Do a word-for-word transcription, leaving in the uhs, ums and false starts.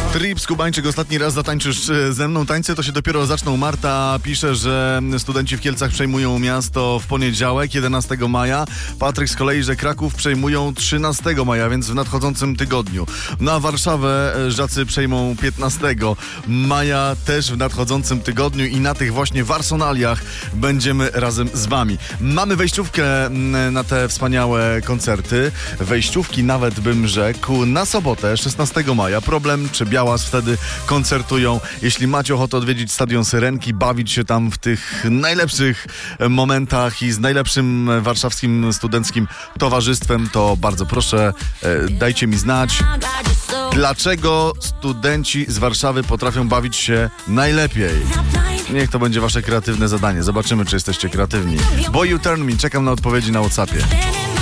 Trip Skubańczyk, ostatni raz zatańczysz ze mną. Tańce to się dopiero zaczną. Marta pisze, że studenci w Kielcach przejmują miasto w poniedziałek, jedenastego maja. Patryk z kolei, że Kraków przejmują trzynastego maja, więc w nadchodzącym tygodniu. Na Warszawę Żacy przejmą piętnastego maja, też w nadchodzącym tygodniu i na tych właśnie warsonaliach będziemy razem z wami. Mamy wejściówkę na te wspaniałe koncerty. Wejściówki nawet bym rzekł na sobotę, szesnastego maja. Problem czy Białas wtedy koncertują. Jeśli macie ochotę odwiedzić Stadion Syrenki, bawić się tam w tych najlepszych momentach i z najlepszym warszawskim studenckim towarzystwem, to bardzo proszę, dajcie mi znać, dlaczego studenci z Warszawy potrafią bawić się najlepiej. Niech to będzie wasze kreatywne zadanie. Zobaczymy, czy jesteście kreatywni. Boy You Turn Me, czekam na odpowiedzi na WhatsAppie.